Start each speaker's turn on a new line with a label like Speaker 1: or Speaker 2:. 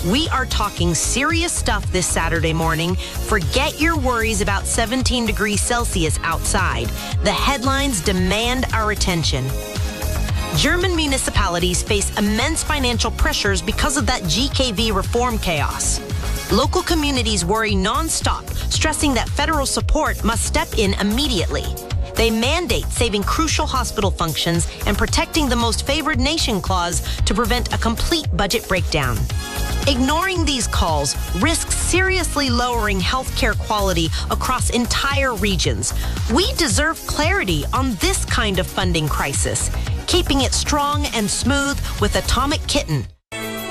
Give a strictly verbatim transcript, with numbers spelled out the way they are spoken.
Speaker 1: We are talking serious stuff this Saturday morning. Forget your worries about seventeen degrees Celsius outside. The headlines demand our attention. German municipalities face immense financial pressures because of that G K V reform chaos. Local communities worry nonstop, stressing that federal support must step in immediately. They mandate saving crucial hospital functions and protecting the most favored nation clause to prevent a complete budget breakdown. Ignoring these calls risks seriously lowering healthcare quality across entire regions. We deserve clarity on this kind of funding crisis. Keeping it strong and smooth with Atomic Kitten.